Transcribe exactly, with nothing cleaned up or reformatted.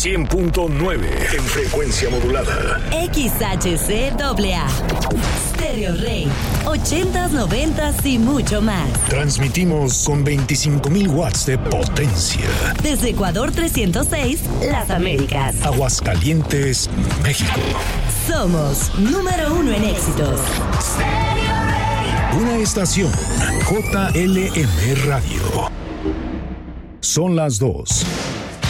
cien punto nueve en frecuencia modulada. X H C A A. Stereo Rey. ochentas, noventas y mucho más. Transmitimos con veinticinco mil watts de potencia. Desde Ecuador trescientos seis, Las Américas. Aguascalientes, México. Somos número uno en éxitos. Una estación J L M Radio. Son las dos.